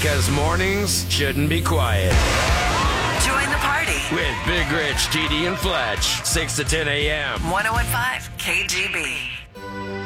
Because mornings shouldn't be quiet. Join the party. With Big Rich, TD, and Fletch. 6 to 10 a.m. 101.5 KGB.